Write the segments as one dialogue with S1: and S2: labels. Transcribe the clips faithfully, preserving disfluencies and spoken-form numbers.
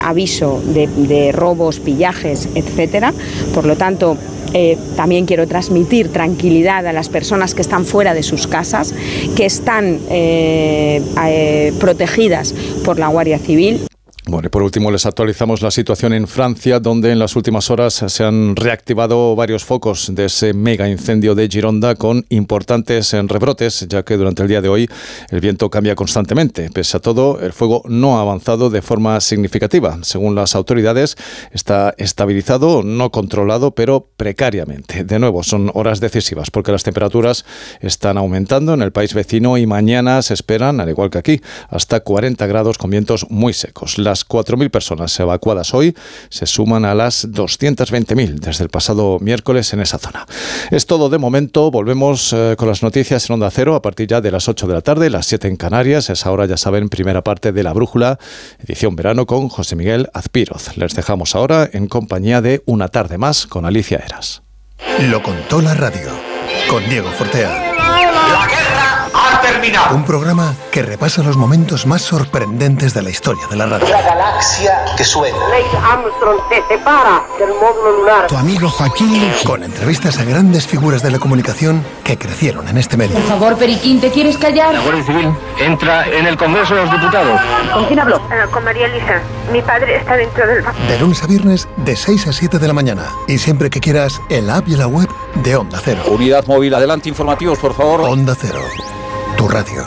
S1: aviso de, de robos, pillajes, etcétera. Por lo tanto, eh, también quiero transmitir tranquilidad a las personas que están fuera de sus casas, que están eh, eh, protegidas por la Guardia Civil.
S2: Bueno, y por último les actualizamos la situación en Francia, donde en las últimas horas se han reactivado varios focos de ese mega incendio de Gironda con importantes rebrotes, ya que durante el día de hoy el viento cambia constantemente. Pese a todo, el fuego no ha avanzado de forma significativa. Según las autoridades, está estabilizado, no controlado, pero precariamente. De nuevo, son horas decisivas porque las temperaturas están aumentando en el país vecino y mañana se esperan, al igual que aquí, hasta cuarenta grados con vientos muy secos. Las cuatro mil personas evacuadas hoy se suman a las doscientas veinte mil desde el pasado miércoles en esa zona. Es todo de momento. Volvemos eh, con las noticias en Onda Cero a partir ya de las ocho de la tarde, las siete en Canarias. Es ahora, ya saben, primera parte de La Brújula, edición verano con José Miguel Azpiroz. Les dejamos ahora en compañía de Una tarde más con Alicia Eras.
S3: Lo contó la radio con Diego Fortea.
S4: La guerra ha terminado.
S3: Un programa que repasa los momentos más sorprendentes de la historia de la radio.
S4: La galaxia que suena.
S5: Neil Armstrong se separa del módulo lunar.
S3: Tu amigo Joaquín, con entrevistas a grandes figuras de la comunicación que crecieron en este medio.
S6: Por favor, Periquín, ¿te quieres callar?
S7: La Guardia Civil entra en el Congreso de los Diputados.
S5: ¿Con quién habló?
S8: Uh, con María Elisa. Mi padre está dentro del...
S3: De lunes a viernes, de seis a siete de la mañana. Y siempre que quieras, en la app y la web de Onda Cero.
S7: Unidad móvil, adelante, informativos, por favor.
S3: Onda Cero, tu radio.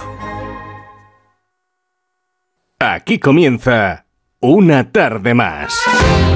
S9: Aquí comienza Una tarde más.